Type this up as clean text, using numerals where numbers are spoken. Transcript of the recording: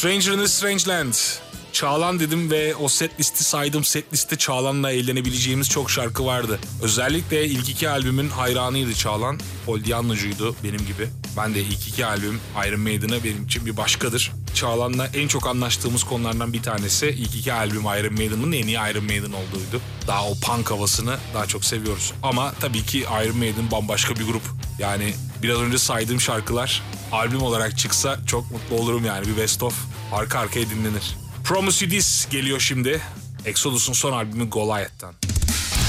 Stranger in a Strange Land. Çağlan dedim ve o set listi saydım. Set liste Çağlan'la eğlenebileceğimiz çok şarkı vardı. Özellikle ilk iki albümün hayranıydı Çağlan. Paul Di'Anno'cuydu benim gibi. Ben de ilk iki albüm Iron Maiden'ı benim için bir başkadır. Çağlan'la en çok anlaştığımız konulardan bir tanesi ilk iki albüm Iron Maiden'ın en iyi Iron Maiden olduğuydu. Daha o punk havasını daha çok seviyoruz. Ama tabii ki Iron Maiden bambaşka bir grup. Yani biraz önce saydığım şarkılar albüm olarak çıksa çok mutlu olurum yani. Bir best of arka arkaya dinlenir. Promise You This geliyor şimdi. Exodus'un son albümü Goliath'tan.